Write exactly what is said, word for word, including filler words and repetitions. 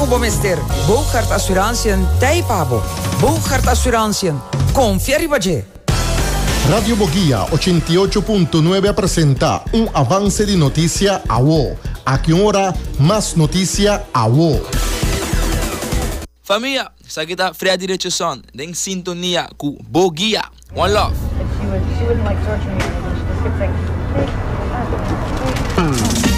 Ako bomester, Bouchard Assurantiën Taipabo. Bouchard Assurantiën, confiar Baje. Radio Boguía ochenta y ocho punto nueve presenta un avance de noticia a vos. A qué hora más noticia a vos. Familia, sa kita Freddy Richardson, den sintonia ku Boguía. One love. She would, she wouldn't like torture me. She just kept saying,